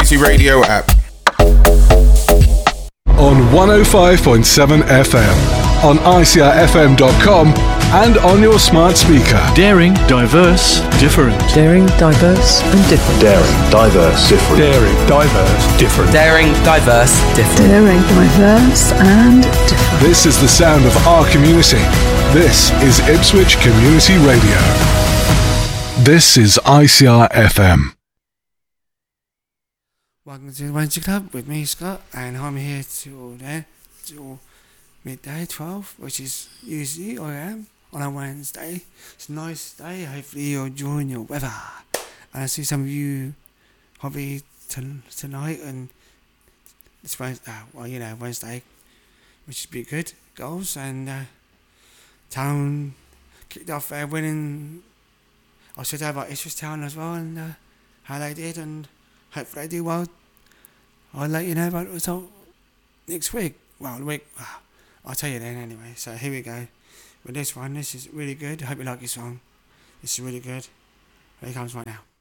Community Radio app. On 105.7 FM, on ICRFM.com, and on your smart speaker. Daring, diverse, different. Daring, diverse, and different. Daring, diverse, different. Daring, diverse, different. Daring, diverse, different. Daring, diverse, and different. This is the sound of our community. This is Ipswich Community Radio. This is ICRFM. Welcome to the Wednesday Club with me, Scott, and I'm here till midday 12, which is usually I am on a Wednesday. It's a nice day. Hopefully you're enjoying your weather. And I see some of you probably tonight and it's Wednesday, which should be good. Goals and Town kicked off winning. I should have about Ipswich Town as well and how they did, and hopefully they do well. I'll let you know about the result next week. Well, the week. I'll tell you then anyway. So here we go with this one. This is really good. I hope you like this song. This is really good. Here it comes right now.